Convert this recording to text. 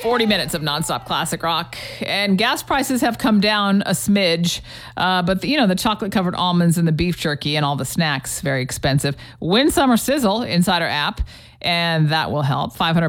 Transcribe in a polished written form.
40 minutes of nonstop classic rock, and gas prices have come down a smidge, but the chocolate-covered almonds and the beef jerky and all the snacks, very expensive. Win some or sizzle inside our app, and that will help. $500